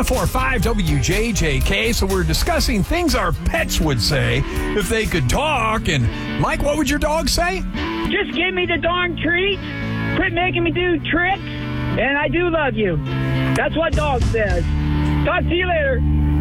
1045 WJJK. So we're discussing things our pets would say if they could talk. And Mike, what would your dog say? Just give me the darn treats. Quit making me do tricks. And I do love you. That's what dog says. Talk to you later.